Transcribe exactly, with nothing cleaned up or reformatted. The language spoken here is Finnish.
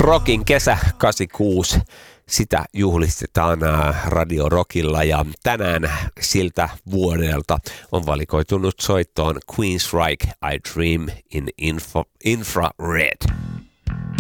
Rockin kesä kahdeksankymmentäkuusi, sitä juhlistetaan Radio Rockilla ja tänään siltä vuodelta on valikoitunut soittoon Queensryche, I Dream in Infra- Infrared.